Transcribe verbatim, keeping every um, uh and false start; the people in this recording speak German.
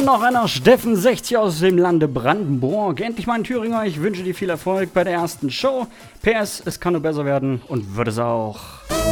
Und noch einer Steffen sechzig aus dem Lande Brandenburg. Endlich mal ein Thüringer. Ich wünsche dir viel Erfolg bei der ersten Show. P S, es kann nur besser werden und wird es auch.